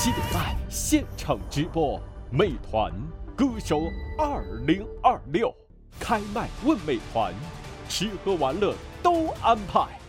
7点半现场直播，美团歌手2026开麦问美团，吃喝玩乐都安排。